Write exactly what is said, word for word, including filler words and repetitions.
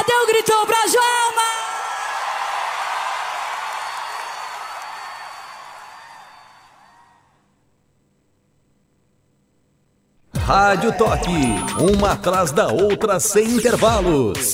Cadê o grito pra Joelma? Rádio Toque, uma atrás da outra sem intervalos.